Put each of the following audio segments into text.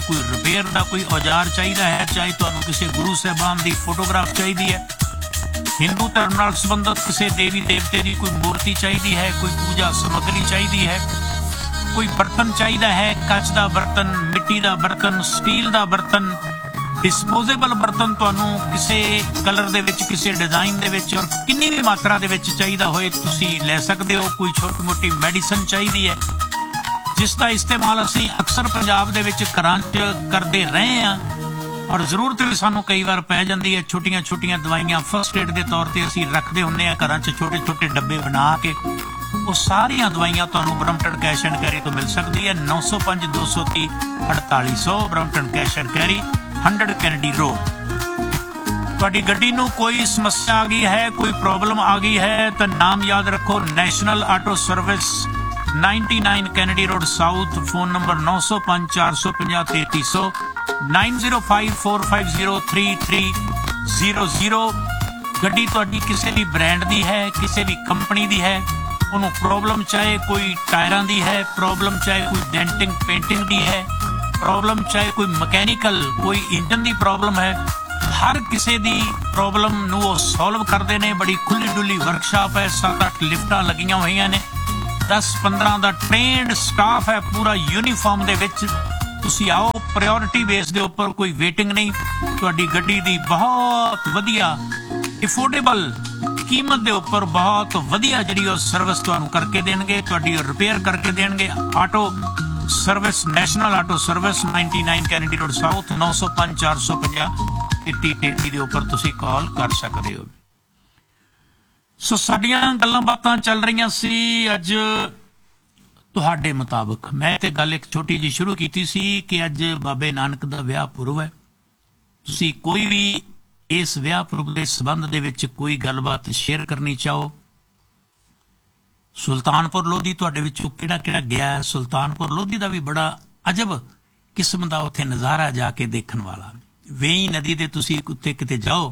कोई रिपेयर का कोई औजार चाहिए है, चाहे तुहानूं किसी गुरु साहबान की फोटोग्राफ चाहिए है, हिंदू धर्म नाल संबंधित किसी देवी देवते की कोई मूर्ति चाहिए है, कोई पूजा समग्री चाहिए है, कोई बर्तन चाहिए है, कच का बर्तन, मिट्टी का बर्तन, स्टील का बर्तन, डिस्पोजेबल बर्तन तुहानूं किसी कलर दे विच, किसी डिजाइन दे विच और किन्नी भी मात्रा दे विच चाहिए होए तुसीं लै सकदे हो। कोई छोटी मोटी मैडिसन चाहिए है जिसका इस्तेमाल असीं अक्सर पंजाब दे विच घरां च करदे रहे हैं और जरूरत भी सानूं कई बार पै जांदी है। छोटियां छोटियां दवाइयां फर्स्ट एड के तौर पर असीं रखते हुंदे हैं घरां च, छोटे छोटे डब्बे बना के। वो सारियां दवाइयां तुहानूं ब्रम्पटन कैश एंड कैरी तो मिल सकती है। 905 230 4800 Brampton cash and carry 100 Kennedy road. तुहाडी गड्डी नूं कोई समस्या आ गई है, कोई प्रॉब्लम आ गई है तो नाम याद रखो, national auto service 99 Kennedy road south. Phone number 905 450 3300 905 450 3300। गड्डी तुहाडी किसी भी ब्रांड दी है, किसी भी कंपनी दी है, उन्होंने प्रॉब्लम चाहे कोई टायरां दी है, प्रॉब्लम चाहे कोई डेंटिंग पेंटिंग दी है, प्रॉब्लम चाहे कोई मकैनिकल कोई इंजन की प्रॉब्लम है, हर किसी की प्रॉब्लम नूं वो सॉल्व करते हैं। बड़ी खुली डुली वर्कशॉप है, 7-8 लिफ्टां लगियां हुई ने, 10-15 का ट्रेंड स्टाफ है पूरा यूनीफॉर्म दे विच। तुसीं आओ, प्रायोरिटी बेस के उपर, कोई वेटिंग नहीं। तुहाडी गड्डी दी बहुत वधिया अफोर्डेबल कीमत के उपर बहुत वधिया जिहड़ी सर्विस तुहानूं करके देणगे, तुहाडी रिपेयर करके देणगे। Auto service, national auto service 99 Kennedy road south, 905 450 3333 के उपर तुसीं कॉल कर सकते हो। सो साडियां गल्लां बातां चल रही सी अज तुहाडे मुताबिक। मैं ते गल एक छोटी जी शुरू की सी कि अज बाबे नानक दा विआह पुरब है। तुसीं कोई भी इस विआह पुरब के संबंध दे विच कोई गलबात शेयर करनी चाहो, सुल्तानपुर लोधी तुहाडे विचों किहड़ा गया है? सुल्तानपुर लोधी का भी बड़ा अजब किस्म का उत्थे नज़ारा जाके देखण वाला। वेई नदी दे तुसीं उत्ते किते जाओ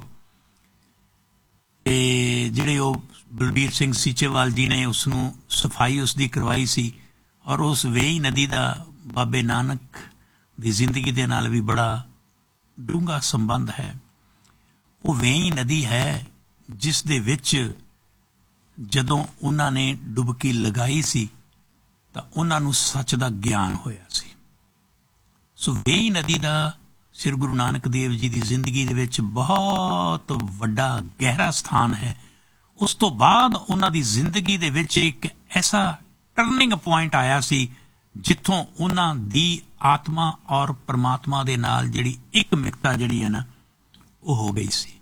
ते जिहड़े ओ बलबीर सिंह सीचेवाल जी ने उसनूं सफाई उसकी करवाई सी और उस वेई नदी का बाबे नानक की जिंदगी दे नाल भी बड़ा डूंगा संबंध है। वो वेई नदी है जिस दे विच जदों उन्हां ने डुबकी लगाई सी तां उन्हां नूं सच दा ज्ञान होया सी। सो वेई नदी का श्री गुरु नानक देव जी की जिंदगी दे विच बहुत वड्डा गहरा स्थान है। उस तो बाद उन्हां दी जिंदगी दे विच एक ऐसा टर्निंग पॉइंट आया सी जिथों उन्हां दी आत्मा और परमात्मा दे नाल जिहड़ी एक मिकता जिहड़ी है ना वो हो गई सी।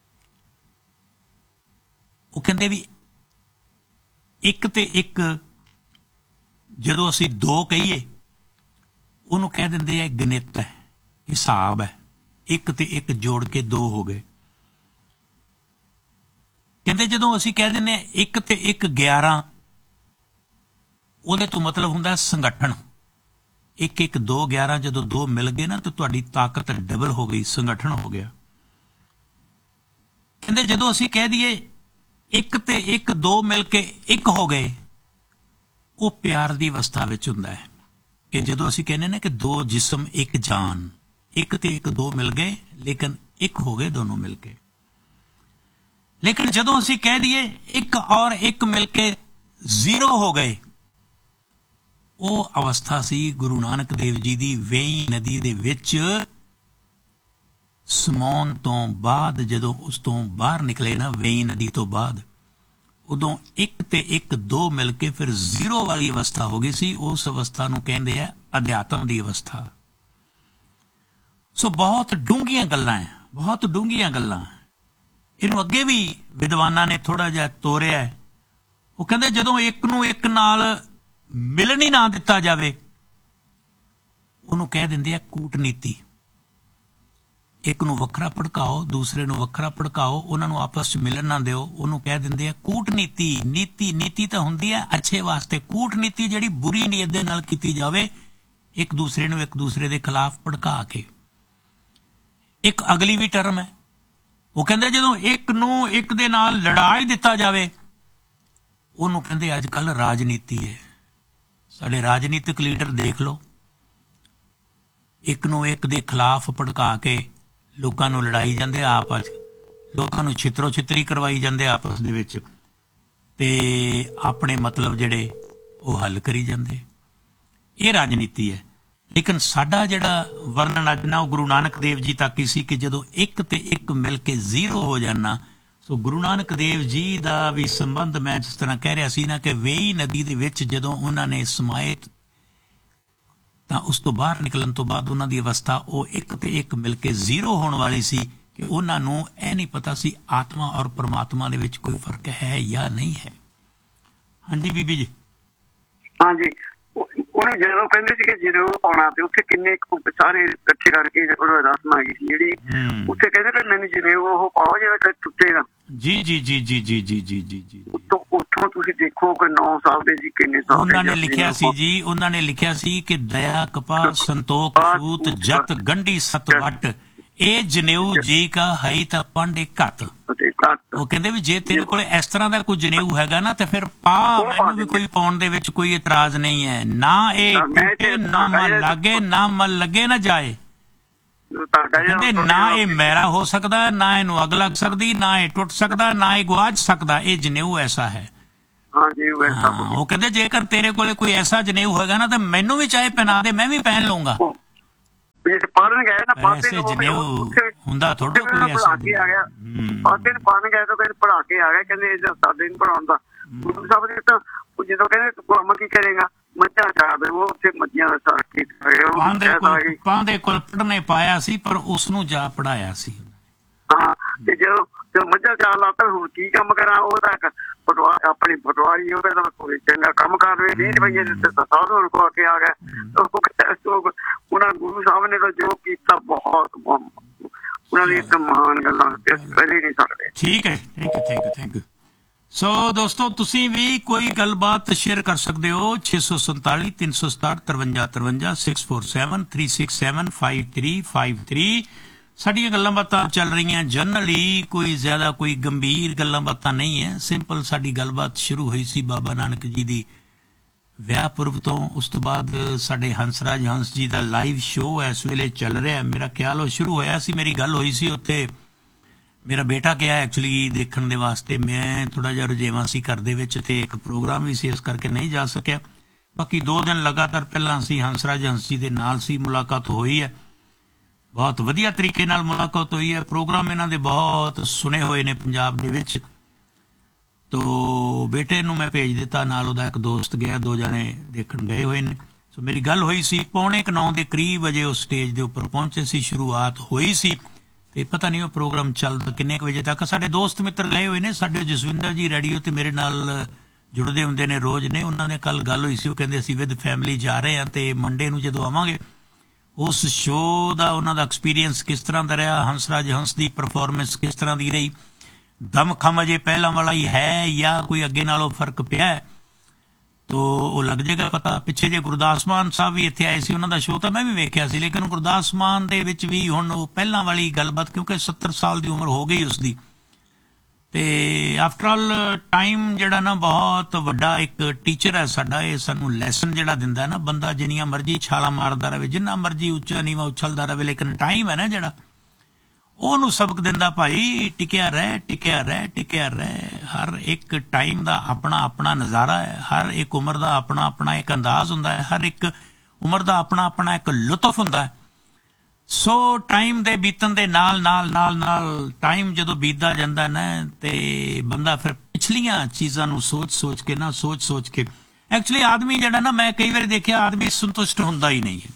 वो कहंदे भी एक ते एक जदों असीं दो कहीए उहनूं कह दिंदे है गणित है, हिसाब है, एक ते एक जोड़ के दो हो गए। कहते जदों असीं कह दिंदे एक ते एक 11 ਉਹਦੇ तो मतलब हुंदा संगठन। एक एक 2 11 जदों 2 मिल गए ना तो तुहाडी ताकत डबल हो गई, संगठन हो गया। कहते जदों असीं कह दईए एक ते एक 2 मिल के एक हो गए, वो प्यार की अवस्था विच हुंदा है कि जदों असीं कहने ना कि 2 जिस्म एक जान, एक ते एक 2 मिल गए लेकिन एक हो गए दोनों मिल के। लेकिन जदों असीं कह दईए एक और एक मिल के 0 हो गए, वो अवस्था सी गुरु नानक देव जी की वेई नदी दे विच समाउण तो बाद जदों उस तो बाहर निकले ना वेई नदी तो बाद, उदों एक ते एक 2 मिल के फिर 0 वाली अवस्था हो गई सी। उस अवस्था नूं कहंदे है अध्यात्म की अवस्था। सो बहुत डूंघियां गल्लां है, बहुत डूंघियां गल्लां। इहनूं अगे भी विद्वानां ने थोड़ा जिहा तोरिया है। वो कहंदे जदों एक नूं एक नाल मिलन ही ना दिता जावे उन्होंने कह देंगे है कूटनीति। एक नूं वखरा भड़काओ, दूसरे नूं वखरा भड़काओ, उन्होंने आपस में मिलन ना दिओ, उन्होंने कह देंगे है कूटनीति। नीति नीति तो हुंदी है अच्छे वास्ते, कूटनीति जिहड़ी बुरी नीयत दे नाल कीती जावे, एक दूसरे नूं एक दूसरे के खिलाफ भड़का के। एक अगली भी टर्म है, वो कहंदे जदों एक नूं एक दे नाल लड़ा ही दिता जावे उन्होंने कहंदे अजकल राजनीति है। साडे राजनीतिक लीडर देख लो, ਇੱਕ ਨੂੰ ਇੱਕ ਦੇ ਖਿਲਾਫ ਭੜਕਾ ਕੇ ਲੋਕਾਂ ਨੂੰ ਲੜਾਈ ਜਾਂਦੇ ਆਪਸ 'ਚ, ਲੋਕਾਂ ਨੂੰ ਛਿੱਤਰੋ ਛਿੱਤਰੀ ਕਰਵਾਈ ਜਾਂਦੇ ਆਪਸ ਦੇ ਵਿੱਚ, ਤੇ ਆਪਣੇ ਮਤਲਬ ਜਿਹੜੇ ਉਹ ਹੱਲ ਕਰੀ ਜਾਂਦੇ। ਇਹ ਰਾਜਨੀਤੀ ਹੈ। ਲੇਕਿਨ ਸਾਡਾ ਜਿਹੜਾ ਵਰਣਨ ਅੱਜ ਨਾ ਉਹ ਗੁਰੂ ਨਾਨਕ ਦੇਵ ਜੀ ਤੱਕ ਹੀ ਸੀ ਕਿ ਜਦੋਂ ਇੱਕ ਤੇ ਇੱਕ ਮਿਲ ਕੇ ਜ਼ੀਰੋ ਹੋ ਜਾਣਾ। ਸੋ ਗੁਰੂ ਨਾਨਕ ਦੇਵ ਜੀ ਦਾ ਵੀ ਸੰਬੰਧ ਮੈਂ ਜਿਸ ਤਰ੍ਹਾਂ ਕਹਿ ਰਿਹਾ ਸੀ ਨਾ ਕਿ ਵੇਈ ਨਦੀ ਦੇ ਵਿੱਚ ਜਦੋਂ ਉਹਨਾਂ ਨੇ ਸਮਾਏ ਤਾਂ ਉਸ ਤੋਂ ਬਾਹਰ ਨਿਕਲਣ ਤੋਂ ਬਾਅਦ ਉਹਨਾਂ ਦੀ ਅਵਸਥਾ ਉਹ ਇੱਕ ਤੇ ਇੱਕ ਮਿਲ ਕੇ ਜ਼ੀਰੋ ਹੋਣ ਵਾਲੀ ਸੀ ਕਿ ਉਹਨਾਂ ਨੂੰ ਇਹ ਨਹੀਂ ਪਤਾ ਸੀ ਆਤਮਾ ਔਰ ਪਰਮਾਤਮਾ ਦੇ ਵਿੱਚ ਕੋਈ ਫਰਕ ਹੈ ਜਾਂ ਨਹੀਂ ਹੈ। ਹਾਂਜੀ ਬੀਬੀ ਜੀ। ਹਾਂਜੀ, ਉਹਨੇ ਜਦੋਂ ਕਹਿੰਦੇ ਸੀ ਕਿ ਜਦੋਂ ਆਉਣਾ ਤੇ ਉੱਥੇ ਕਿੰਨੇ ਸਾਰੇ ਇਕੱਠੇ ਕਰਕੇ ਰਸਮ ਆ ਗਈ ਸੀ ਜਿਹੜੀ ਉੱਥੇ ਕਹਿੰਦੇ ਕਿ ਮੈਨੂੰ ਜਿਵੇਂ ਉਹ ਪਾਓ ਜਿਹੜਾ ਟੁੱਟੇਗਾ। ਜੀ ਜੀ ਜੀ ਜੀ ਜੀ ਜੀ ਜੀ ਜੀ ਜੀ ਉੱਥੋਂ ਤੁਸੀਂ ਦੇਖੋ ਕਿ 9 ਸਾਲ ਦੇ ਸੀ ਕਿੰਨੇ ਸਾਲ ਉਹਨਾਂ ਨੇ ਲਿਖਿਆ ਸੀ ਜੀ, ਉਹਨਾਂ ਨੇ ਲਿਖਿਆ ਸੀ ਕਿ ਦਇਆ ਕਪਾ ਸੰਤੋਖ ਸੂਤ ਜਤ ਗੰਢੀ ਸਤ ਵੱਟ ਇਹ ਜਨੇਊ ਜੀ ਕਾ ਹੈ ਤਾਂ ਪਾਂਡੇ ਘੱਟ। ਉਹ ਕਹਿੰਦੇ ਵੀ ਜੇ ਤੇਰੇ ਕੋਲ ਇਸ ਤਰ੍ਹਾਂ ਦਾ ਕੋਈ ਜਨੇਊ ਹੈਗਾ ਨਾ ਤੇ ਫਿਰ ਪਾ, ਮੈਨੂੰ ਵੀ ਕੋਈ ਪਾਉਣ ਦੇ ਵਿੱਚ ਕੋਈ ਇਤਰਾਜ਼ ਨਹੀਂ ਹੈ। ਨਾ ਇਹ ਟੁੱਟੇ ਨਾ ਮਨ ਲਾਗੇ, ਨਾ ਮਨ ਲੱਗੇ ਨਾ ਜਾਏ। ਕਹਿੰਦੇ ਨਾ ਇਹ ਮੈਰਾ ਹੋ ਸਕਦਾ, ਨਾ ਇਹਨੂੰ ਅੱਗ ਲੱਗ ਸਕਦੀ, ਨਾ ਇਹ ਟੁੱਟ ਸਕਦਾ, ਨਾ ਇਹ ਗੁਆਚ ਸਕਦਾ। ਇਹ ਜਨੇਊ ਐਸਾ ਹੈ। ਉਹ ਕਹਿੰਦੇ ਜੇਕਰ ਤੇਰੇ ਕੋਲ ਕੋਈ ਐਸਾ ਜਨੇਊ ਹੋਏਗਾ ਨਾ ਤਾਂ ਮੈਨੂੰ ਵੀ ਚਾਹੇ ਪਹਿਨਾ ਦੇ, ਮੈਂ ਵੀ ਪਹਿਨ ਲਊਂਗਾ। ਪਾਣ ਗਏ ਨਾ ਪਾਸੇ ਜਨੇਊ ਹੁੰਦਾ ਥੋੜਾ ਕੋਈ ਐਸਾ ਪਾਸੇ ਨੂੰ ਪਾਣ ਗਏ ਤਾਂ ਫਿਰ ਪੜਾ ਕੇ ਆ ਗਏ। ਕਹਿੰਦੇ ਸਾਡੇ ਨੂੰ ਪੜਾਉਂਦਾ ਗੁਰੂ ਸਾਹਿਬ ਨੇ ਤਾਂ ਜਦੋਂ ਕਹਿੰਦੇ ਤੂੰ ਕੰਮ ਕੀ ਕਰੇਗਾ, ਮੱਝਾਂ ਚਾਰਦੇ। ਉਹ ਉੱਥੇ ਮੱਝਾਂ ਦਾ ਸਾਰ ਪਾਂਦੇ ਕੋਲ ਪੜ੍ਹਨੇ ਪਾਇਆ ਸੀ ਪਰ ਉਸਨੂੰ ਜਾ ਪੜਾਇਆ ਸੀ। ਹਾਂ, ਤੇ ਜਦੋਂ ਮੱਝਾਂ ਚਾਰ ਲਾਤਾ ਹੁਣ ਕੀ ਕੰਮ ਕਰਾਂ। ਉਹ ਤਾਂ ਆਪਣੀ ਪਟਵਾਰੀ ਉਹ ਕਹਿੰਦਾ ਕੋਈ ਚੰਗਾ ਕੰਮ ਕਰ ਰਹੇ 20 ਰੁਪਈਏ ਦਿੱਤੇ ਤਾਂ ਸਾਧੂ ਰੁਕਵਾ ਕੇ ਆ ਗਏ। ਉਹਨਾਂ ਗੁਰੂ ਸਾਹਿਬ ਨੇ ਤਾਂ ਜੋ ਕੀਤਾ ਬਹੁਤ ਉਹਨਾਂ ਦੀ ਇੱਕ ਮਹਾਨ ਗੱਲਾਂ ਕਦੇ ਨਹੀਂ ਸਕਦੇ। ਠੀਕ ਹੈ, ਥੈਂਕ ਯੂ। ਸੋ ਦੋਸਤੋ ਤੁਸੀਂ ਵੀ ਕੋਈ ਗੱਲਬਾਤ ਸ਼ੇਅਰ ਕਰ ਸਕਦੇ ਹੋ 647 367 5353 647 367 5353। ਸਾਡੀਆਂ ਗੱਲਾਂ ਬਾਤਾਂ ਚੱਲ ਰਹੀਆਂ ਜਨਰਲੀ, ਕੋਈ ਜ਼ਿਆਦਾ ਕੋਈ ਗੰਭੀਰ ਗੱਲਾਂ ਬਾਤਾਂ ਨਹੀਂ ਹੈ। ਸਿੰਪਲ ਸਾਡੀ ਗੱਲਬਾਤ ਸ਼ੁਰੂ ਹੋਈ ਸੀ ਬਾਬਾ ਨਾਨਕ ਜੀ ਦੀ ਵਿਆਹ ਪੁਰਬ ਤੋਂ। ਉਸ ਤੋਂ ਬਾਅਦ ਸਾਡੇ ਹੰਸਰਾਜ ਹੰਸ ਜੀ ਦਾ ਲਾਈਵ ਸ਼ੋਅ ਇਸ ਵੇਲੇ ਚੱਲ ਰਿਹਾ। ਮੇਰਾ ਖਿਆਲ ਉਹ ਸ਼ੁਰੂ ਹੋਇਆ ਸੀ, ਮੇਰੀ ਗੱਲ ਹੋਈ ਸੀ ਉੱਥੇ। ਮੇਰਾ ਬੇਟਾ ਗਿਆ ਐਕਚੁਅਲੀ ਦੇਖਣ ਦੇ ਵਾਸਤੇ, ਮੈਂ ਥੋੜ੍ਹਾ ਜਿਹਾ ਰੁਝੇਵਾਂ ਸੀ ਘਰ ਦੇ ਵਿੱਚ ਤੇ ਇੱਕ ਪ੍ਰੋਗਰਾਮ ਵੀ ਸੀ, ਇਸ ਕਰਕੇ ਨਹੀਂ ਜਾ ਸਕਿਆ। ਬਾਕੀ 2 ਦਿਨ ਲਗਾਤਾਰ ਪਹਿਲਾਂ ਅਸੀਂ ਹੰਸਰਾਜ ਹੰਸ ਜੀ ਦੇ ਨਾਲ ਸੀ, ਮੁਲਾਕਾਤ ਹੋਈ ਹੈ, ਬਹੁਤ ਵਧੀਆ ਤਰੀਕੇ ਨਾਲ ਮੁਲਾਕਾਤ ਹੋਈ ਹੈ। ਪ੍ਰੋਗਰਾਮ ਇਹਨਾਂ ਦੇ ਬਹੁਤ ਸੁਣੇ ਹੋਏ ਨੇ ਪੰਜਾਬ ਦੇ ਵਿੱਚ। ਤੋ ਬੇਟੇ ਨੂੰ ਮੈਂ ਭੇਜ ਦਿੱਤਾ, ਨਾਲ ਉਹਦਾ ਇੱਕ ਦੋਸਤ ਗਿਆ, 2 ਜਣੇ ਦੇਖਣ ਗਏ ਹੋਏ ਨੇ। ਸੋ ਮੇਰੀ ਗੱਲ ਹੋਈ ਸੀ 8:45 ਦੇ ਕਰੀਬ ਵਜੇ ਉਹ ਸਟੇਜ ਦੇ ਉੱਪਰ ਪਹੁੰਚੇ ਸੀ, ਸ਼ੁਰੂਆਤ ਹੋਈ ਸੀ ਤੇ ਪਤਾ ਨਹੀਂ ਉਹ ਪ੍ਰੋਗਰਾਮ ਚੱਲਦਾ ਕਿੰਨੇ ਕੁ ਵਜੇ ਤੱਕ। ਸਾਡੇ ਦੋਸਤ ਮਿੱਤਰ ਗਏ ਹੋਏ ਨੇ, ਸਾਡੇ ਜਸਵਿੰਦਰ ਜੀ ਰੇਡੀਓ ਤੇ ਮੇਰੇ ਨਾਲ ਜੁੜਦੇ ਹੁੰਦੇ ਨੇ ਰੋਜ਼ ਨੇ। ਉਹਨਾਂ ਨੇ ਕੱਲ ਗੱਲ ਹੋਈ ਸੀ, ਉਹ ਕਹਿੰਦੇ ਅਸੀਂ ਵਿਦ ਫੈਮਿਲੀ ਜਾ ਰਹੇ ਹਾਂ ਤੇ ਮੰਡੇ ਨੂੰ ਜਦੋਂ ਆਵਾਂਗੇ ਉਸ ਸ਼ੋਅ ਦਾ ਉਹਨਾਂ ਦਾ ਐਕਸਪੀਰੀਅੰਸ ਕਿਸ ਤਰ੍ਹਾਂ ਦਾ ਰਿਹਾ, ਹੰਸਰਾਜ ਹੰਸ ਦੀ ਪਰਫਾਰਮੈਂਸ ਕਿਸ ਤਰ੍ਹਾਂ ਦੀ ਰਹੀ, ਦਮਖਮ ਅਜੇ ਪਹਿਲਾਂ ਵਾਲਾ ਹੀ ਹੈ ਜਾਂ ਕੋਈ ਅੱਗੇ ਨਾਲੋਂ ਫਰਕ ਪਿਆ ਹੈ, ਤੋ ਉਹ ਲੱਗ ਜਾਏਗਾ ਪਤਾ। ਪਿੱਛੇ ਜੇ ਗੁਰਦਾਸ ਮਾਨ ਸਾਹਿਬ ਵੀ ਇੱਥੇ ਆਏ ਸੀ, ਉਹਨਾਂ ਦਾ ਸ਼ੋਅ ਤਾਂ ਮੈਂ ਵੀ ਵੇਖਿਆ ਸੀ, ਲੇਕਿਨ ਗੁਰਦਾਸ ਮਾਨ ਦੇ ਵਿੱਚ ਵੀ ਹੁਣ ਉਹ ਪਹਿਲਾਂ ਵਾਲੀ ਗੱਲਬਾਤ, ਕਿਉਂਕਿ 70 ਸਾਲ ਦੀ ਉਮਰ ਹੋ ਗਈ ਉਸਦੀ। ਤੇ ਆਫਟਰ ਆਲ ਟਾਈਮ ਜਿਹੜਾ ਨਾ ਬਹੁਤ ਵੱਡਾ ਇੱਕ ਟੀਚਰ ਹੈ ਸਾਡਾ। ਇਹ ਸਾਨੂੰ ਲੈਸਨ ਜਿਹੜਾ ਦਿੰਦਾ ਨਾ, ਬੰਦਾ ਜਿੰਨੀਆਂ ਮਰਜ਼ੀ ਛਾਲਾਂ ਮਾਰਦਾ ਰਹੇ, ਜਿੰਨਾ ਮਰਜ਼ੀ ਉੱਚਾ ਨੀਵਾਂ ਉਛਲਦਾ ਰਹੇ, ਲੇਕਿਨ ਟਾਈਮ ਹੈ ਨਾ ਜਿਹੜਾ, ਉਹਨੂੰ ਸਬਕ ਦਿੰਦਾ ਭਾਈ ਟਿਕਿਆ ਰਹਿ, ਟਿਕਿਆ ਰਹਿ, ਟਿਕਿਆ ਰਹਿ। ਹਰ ਇੱਕ ਟਾਈਮ ਦਾ ਆਪਣਾ ਆਪਣਾ ਨਜ਼ਾਰਾ ਹੈ, ਹਰ ਇੱਕ ਉਮਰ ਦਾ ਆਪਣਾ ਆਪਣਾ ਇੱਕ ਅੰਦਾਜ਼ ਹੁੰਦਾ ਹੈ, ਹਰ ਇੱਕ ਉਮਰ ਦਾ ਆਪਣਾ ਆਪਣਾ ਇੱਕ ਲੁਤਫ ਹੁੰਦਾ ਹੈ। ਸੋ ਟਾਈਮ ਦੇ ਬੀਤਣ ਦੇ ਨਾਲ ਨਾਲ ਨਾਲ ਨਾਲ ਟਾਈਮ ਜਦੋਂ ਬੀਤਦਾ ਜਾਂਦਾ ਨਾ ਤੇ ਬੰਦਾ ਫਿਰ ਪਿਛਲੀਆਂ ਚੀਜ਼ਾਂ ਨੂੰ ਸੋਚ ਕੇ ਐਕਚੁਅਲੀ ਆਦਮੀ ਜਿਹੜਾ ਨਾ, ਮੈਂ ਕਈ ਵਾਰੀ ਦੇਖਿਆ ਆਦਮੀ ਸੰਤੁਸ਼ਟ ਹੁੰਦਾ ਹੀ ਨਹੀਂ ਹੈ।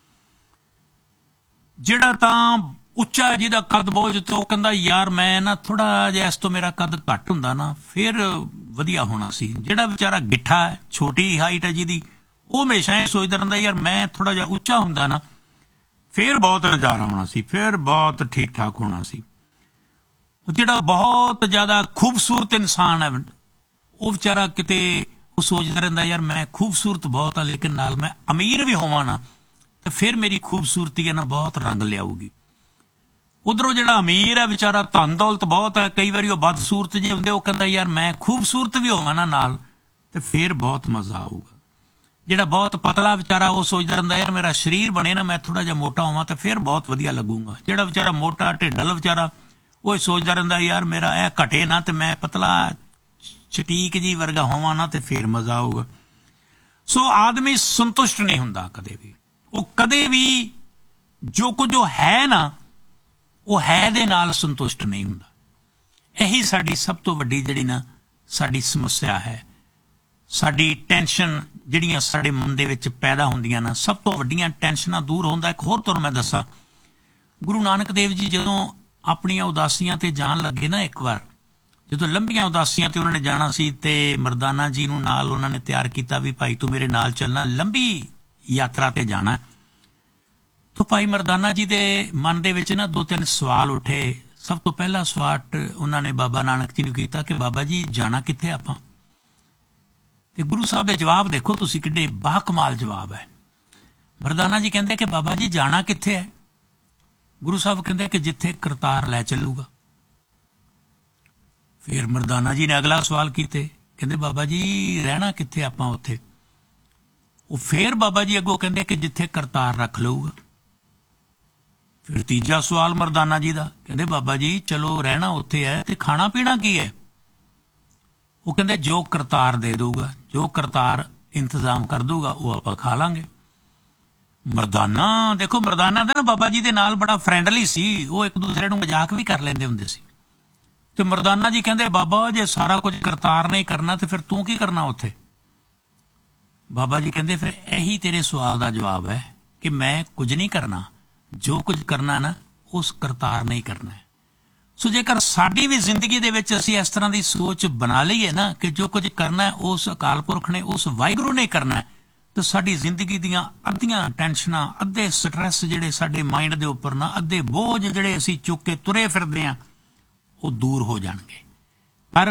ਜਿਹੜਾ ਤਾਂ ਉੱਚਾ ਜਿਹਦਾ ਕੱਦ ਬਹੁਤ ਤੇ ਉਹ ਕਹਿੰਦਾ ਯਾਰ ਮੈਂ ਨਾ ਥੋੜਾ ਜਿਹਾ ਇਸ ਤੋਂ ਮੇਰਾ ਕੱਦ ਘੱਟ ਹੁੰਦਾ ਨਾ ਫਿਰ ਵਧੀਆ ਹੋਣਾ ਸੀ। ਜਿਹੜਾ ਵਿਚਾਰਾ ਗਿੱਠਾ ਹੈ, ਛੋਟੀ ਹਾਈਟ ਹੈ ਜਿਹਦੀ, ਉਹ ਹਮੇਸ਼ਾ ਇਹ ਸੋਚਦਾ ਰਹਿੰਦਾ ਯਾਰ ਮੈਂ ਥੋੜਾ ਜਿਹਾ ਉੱਚਾ ਹੁੰਦਾ ਨਾ ਫਿਰ ਬਹੁਤ ਨਜ਼ਾਰਾ ਹੋਣਾ ਸੀ, ਫਿਰ ਬਹੁਤ ਠੀਕ ਠਾਕ ਹੋਣਾ ਸੀ। ਜਿਹੜਾ ਬਹੁਤ ਜ਼ਿਆਦਾ ਖੂਬਸੂਰਤ ਇਨਸਾਨ ਹੈ ਉਹ ਵਿਚਾਰਾ ਕਿਤੇ ਉਹ ਸੋਚਦਾ ਰਹਿੰਦਾ ਯਾਰ ਮੈਂ ਖੂਬਸੂਰਤ ਬਹੁਤ ਆ, ਲੇਕਿਨ ਨਾਲ ਮੈਂ ਅਮੀਰ ਵੀ ਹੋਵਾਂ ਨਾ ਤੇ ਫਿਰ ਮੇਰੀ ਖੂਬਸੂਰਤੀ ਹੈ ਨਾ ਬਹੁਤ ਰੰਗ ਲਿਆਊਗੀ। ਉਧਰੋਂ ਜਿਹੜਾ ਅਮੀਰ ਹੈ ਵਿਚਾਰਾ ਧਨ ਦੌਲਤ ਬਹੁਤ ਹੈ, ਕਈ ਵਾਰੀ ਉਹ ਬਦਸੂਰਤ ਜਿਹੇ ਹੁੰਦੇ, ਉਹ ਕਹਿੰਦਾ ਯਾਰ ਮੈਂ ਖੂਬਸੂਰਤ ਵੀ ਹੋਵਾਂ ਨਾ ਨਾਲ ਤੇ ਫਿਰ ਬਹੁਤ ਮਜ਼ਾ ਆਊਗਾ। ਜਿਹੜਾ ਬਹੁਤ ਪਤਲਾ ਵਿਚਾਰਾ ਉਹ ਸੋਚਦਾ ਰਹਿੰਦਾ ਯਾਰ ਮੇਰਾ ਸਰੀਰ ਬਣੇ ਨਾ, ਮੈਂ ਥੋੜਾ ਜਿਹਾ ਮੋਟਾ ਹੋਵਾਂ ਤਾਂ ਫਿਰ ਬਹੁਤ ਵਧੀਆ ਲੱਗੂਗਾ। ਜਿਹੜਾ ਵਿਚਾਰਾ ਮੋਟਾ ਢਿੱਡਲ ਵਿਚਾਰਾ ਉਹ ਸੋਚਦਾ ਰਹਿੰਦਾ ਯਾਰ ਮੇਰਾ ਇਹ ਘਟੇ ਨਾ ਤੇ ਮੈਂ ਪਤਲਾ ਛਟੀਕ ਜੀ ਵਰਗਾ ਹੋਵਾਂ ਨਾ ਤੇ ਫਿਰ ਮਜ਼ਾ ਆਊਗਾ। ਸੋ ਆਦਮੀ ਸੰਤੁਸ਼ਟ ਨਹੀਂ ਹੁੰਦਾ ਕਦੇ ਵੀ, ਉਹ ਕਦੇ ਵੀ ਜੋ ਕੁਝ ਉਹ ਹੈ ਨਾ ਉਹ ਹੈ ਦੇ ਨਾਲ ਸੰਤੁਸ਼ਟ ਨਹੀਂ ਹੁੰਦਾ। ਇਹੀ ਸਾਡੀ ਸਭ ਤੋਂ ਵੱਡੀ ਜਿਹੜੀ ਨਾ ਸਾਡੀ ਸਮੱਸਿਆ ਹੈ। ਸਾਡੀ ਟੈਨਸ਼ਨ ਜਿਹੜੀਆਂ ਸਾਡੇ ਮਨ ਦੇ ਵਿੱਚ ਪੈਦਾ ਹੁੰਦੀਆਂ ਨਾ, ਸਭ ਤੋਂ ਵੱਡੀਆਂ ਟੈਨਸ਼ਨਾਂ ਦੂਰ ਹੁੰਦਾ। ਇੱਕ ਹੋਰ ਤੁਹਾਨੂੰ ਮੈਂ ਦੱਸਾਂ, ਗੁਰੂ ਨਾਨਕ ਦੇਵ ਜੀ ਜਦੋਂ ਆਪਣੀਆਂ ਉਦਾਸੀਆਂ ਤੇ ਜਾਣ ਲੱਗੇ ਨਾ, ਇੱਕ ਵਾਰ ਜਦੋਂ ਲੰਬੀਆਂ ਉਦਾਸੀਆਂ ਤੇ ਉਹਨਾਂ ਨੇ ਜਾਣਾ ਸੀ ਤੇ ਮਰਦਾਨਾ ਜੀ ਨੂੰ ਨਾਲ ਉਹਨਾਂ ਨੇ ਤਿਆਰ ਕੀਤਾ ਵੀ ਭਾਈ ਤੂੰ ਮੇਰੇ ਨਾਲ ਚੱਲਣਾ, ਲੰਬੀ ਯਾਤਰਾ ਤੇ ਜਾਣਾ। ਤਾਂ ਭਾਈ ਮਰਦਾਨਾ ਜੀ ਦੇ ਮਨ ਦੇ ਵਿੱਚ ਨਾ 2-3 ਸਵਾਲ ਉੱਠੇ। ਸਭ ਤੋਂ ਪਹਿਲਾ ਸਵਾਲ ਉਹਨਾਂ ਨੇ ਬਾਬਾ ਨਾਨਕ ਜੀ ਨੂੰ ਕੀਤਾ ਕਿ ਬਾਬਾ ਜੀ ਜਾਣਾ ਕਿੱਥੇ ਆਪਾਂ? ਤੇ ਗੁਰੂ ਸਾਹਿਬ ਦੇ ਜਵਾਬ ਦੇਖੋ ਤੁਸੀਂ, ਕਿੱਡੇ ਬਾਕਮਾਲ ਜਵਾਬ ਹੈ। ਮਰਦਾਨਾ ਜੀ ਕਹਿੰਦੇ ਕਿ ਬਾਬਾ ਜੀ ਜਾਣਾ ਕਿੱਥੇ ਹੈ? ਗੁਰੂ ਸਾਹਿਬ ਕਹਿੰਦੇ ਕਿ ਜਿੱਥੇ ਕਰਤਾਰ ਲੈ ਚੱਲੂਗਾ। ਫਿਰ ਮਰਦਾਨਾ ਜੀ ਨੇ ਅਗਲਾ ਸਵਾਲ ਕੀਤੇ, ਕਹਿੰਦੇ ਬਾਬਾ ਜੀ ਰਹਿਣਾ ਕਿੱਥੇ ਆਪਾਂ ਉੱਥੇ? ਉਹ ਫਿਰ ਬਾਬਾ ਜੀ ਅੱਗੋਂ ਕਹਿੰਦੇ ਕਿ ਜਿੱਥੇ ਕਰਤਾਰ ਰੱਖ ਲਊਗਾ। ਫਿਰ ਤੀਜਾ ਸਵਾਲ ਮਰਦਾਨਾ ਜੀ ਦਾ, ਕਹਿੰਦੇ ਬਾਬਾ ਜੀ ਚਲੋ ਰਹਿਣਾ ਉੱਥੇ ਹੈ ਤੇ ਖਾਣਾ ਪੀਣਾ ਕੀ ਹੈ? ਉਹ ਕਹਿੰਦੇ ਜੋ ਕਰਤਾਰ ਦੇ ਦਊਗਾ, ਜੋ ਕਰਤਾਰ ਇੰਤਜ਼ਾਮ ਕਰ ਦਊਗਾ ਉਹ ਆਪਾਂ ਖਾ ਲਾਂਗੇ। ਮਰਦਾਨਾ ਦੇਖੋ, ਮਰਦਾਨਾ ਦਾ ਨਾ ਬਾਬਾ ਜੀ ਦੇ ਨਾਲ ਬੜਾ ਫਰੈਂਡਲੀ ਸੀ, ਉਹ ਇੱਕ ਦੂਸਰੇ ਨੂੰ ਮਜ਼ਾਕ ਵੀ ਕਰ ਲੈਂਦੇ ਹੁੰਦੇ ਸੀ। ਤੇ ਮਰਦਾਨਾ ਜੀ ਕਹਿੰਦੇ ਬਾਬਾ ਜੇ ਸਾਰਾ ਕੁਝ ਕਰਤਾਰ ਨੇ ਕਰਨਾ ਤੇ ਫਿਰ ਤੂੰ ਕੀ ਕਰਨਾ ਉੱਥੇ? ਬਾਬਾ ਜੀ ਕਹਿੰਦੇ ਫਿਰ ਇਹੀ ਤੇਰੇ ਸਵਾਲ ਦਾ ਜਵਾਬ ਹੈ ਕਿ ਮੈਂ ਕੁਝ ਨਹੀਂ ਕਰਨਾ, ਜੋ ਕੁਝ ਕਰਨਾ ਨਾ ਉਸ ਕਰਤਾਰ ਨੇ ਹੀ ਕਰਨਾ ਹੈ। ਸੋ ਜੇਕਰ ਸਾਡੀ ਵੀ ਜ਼ਿੰਦਗੀ ਦੇ ਵਿੱਚ ਅਸੀਂ ਇਸ ਤਰ੍ਹਾਂ ਦੀ ਸੋਚ ਬਣਾ ਲਈਏ ਨਾ ਕਿ ਜੋ ਕੁਝ ਕਰਨਾ ਹੈ ਉਸ ਅਕਾਲ ਪੁਰਖ ਨੇ, ਉਸ ਵਾਹਿਗੁਰੂ ਨੇ ਕਰਨਾ, ਤਾਂ ਸਾਡੀ ਜ਼ਿੰਦਗੀ ਦੀਆਂ ਅੱਧੀਆਂ ਟੈਨਸ਼ਨਾਂ, ਅੱਧੇ ਸਟ੍ਰੈਸ ਜਿਹੜੇ ਸਾਡੇ ਮਾਈਂਡ ਦੇ ਉੱਪਰ ਨਾ, ਅੱਧੇ ਬੋਝ ਜਿਹੜੇ ਅਸੀਂ ਚੁੱਕ ਕੇ ਤੁਰੇ ਫਿਰਦੇ ਹਾਂ ਉਹ ਦੂਰ ਹੋ ਜਾਣਗੇ। ਪਰ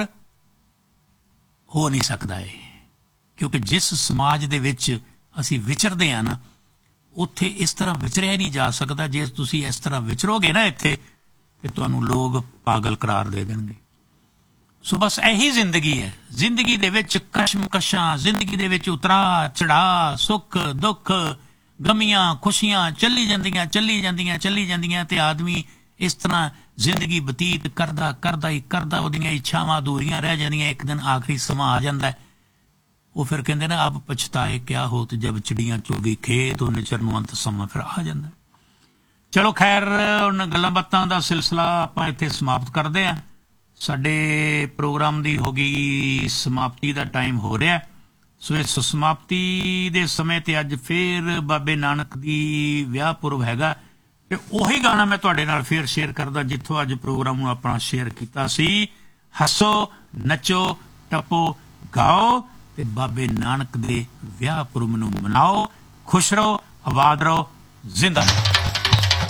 ਹੋ ਨਹੀਂ ਸਕਦਾ ਇਹ, ਕਿਉਂਕਿ ਜਿਸ ਸਮਾਜ ਦੇ ਵਿੱਚ ਅਸੀਂ ਵਿਚਰਦੇ ਹਾਂ ਨਾ ਉੱਥੇ ਇਸ ਤਰ੍ਹਾਂ ਵਿਚਰਿਆ ਨਹੀਂ ਜਾ ਸਕਦਾ। ਜੇ ਤੁਸੀਂ ਇਸ ਤਰ੍ਹਾਂ ਵਿਚਰੋਗੇ ਨਾ ਇੱਥੇ ਤੇ ਤੁਹਾਨੂੰ ਲੋਕ ਪਾਗਲ ਕਰਾਰ ਦੇ ਦੇਣਗੇ। ਸੋ ਬਸ ਇਹੀ ਜ਼ਿੰਦਗੀ ਹੈ। ਜ਼ਿੰਦਗੀ ਦੇ ਵਿੱਚ ਕਸ਼ਮਕਸ਼ਾਂ, ਜ਼ਿੰਦਗੀ ਦੇ ਵਿੱਚ ਉਤਰਾ ਚੜਾ, ਸੁੱਖ ਦੁੱਖ, ਗਮੀਆਂ ਖੁਸ਼ੀਆਂ ਚੱਲੀ ਜਾਂਦੀਆਂ ਤੇ ਆਦਮੀ ਇਸ ਤਰ੍ਹਾਂ ਜ਼ਿੰਦਗੀ ਬਤੀਤ ਕਰਦਾ ਉਹਦੀਆਂ ਇੱਛਾਵਾਂ ਅਧੂਰੀਆਂ ਰਹਿ ਜਾਂਦੀਆਂ। ਇੱਕ ਦਿਨ ਆਖਰੀ ਸਮਾਂ ਆ ਜਾਂਦਾ, ਉਹ ਫਿਰ ਕਹਿੰਦੇ ਨਾ ਅਬ ਪਛਤਾਏ ਕਿਆ ਹੋਤ ਜਬ ਚਿੜੀਆਂ ਚੁਗ ਗਈ ਖੇਤ, ਉਹ ਨਿਚਰ ਨੂੰ ਅੰਤ ਸਮਾਂ ਫਿਰ ਆ ਜਾਂਦਾ। ਚਲੋ ਖੈਰ, ਹੁਣ ਗੱਲਾਂ ਬਾਤਾਂ ਦਾ ਸਿਲਸਿਲਾ ਆਪਾਂ ਇੱਥੇ ਸਮਾਪਤ ਕਰਦੇ ਹਾਂ। ਸਾਡੇ ਪ੍ਰੋਗਰਾਮ ਦੀ ਹੋ ਗਈ ਸਮਾਪਤੀ ਦਾ ਟਾਈਮ ਹੋ ਰਿਹਾ। ਸੋ ਇਸ ਸਮਾਪਤੀ ਦੇ ਸਮੇਂ ਤੇ ਅੱਜ ਫਿਰ ਬਾਬੇ ਨਾਨਕ ਦੀ ਵਿਆਹ ਪੁਰਬ ਹੈਗਾ ਤੇ ਉਹੀ ਗਾਣਾ ਮੈਂ ਤੁਹਾਡੇ ਨਾਲ ਫਿਰ ਸ਼ੇਅਰ ਕਰਦਾ ਜਿੱਥੋਂ ਅੱਜ ਪ੍ਰੋਗਰਾਮ ਨੂੰ ਆਪਣਾ ਸ਼ੇਅਰ ਕੀਤਾ ਸੀ। ਹੱਸੋ, ਨੱਚੋ, ਟੱਪੋ, ਗਾਓ ਤੇ ਬਾਬੇ ਨਾਨਕ ਦੇ ਵਿਆਹ ਪੁਰਬ ਨੂੰ ਮਨਾਓ। ਖੁਸ਼ ਰਹੋ, ਆਬਾਦ ਰਹੋ, ਜ਼ਿੰਦਾ ਰਹੋ।